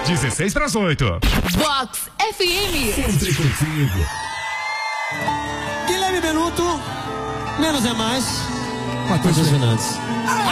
16:08. Vox FM. Sempre contigo. Guilherme Benuto, menos é mais. Matheus Fernandes.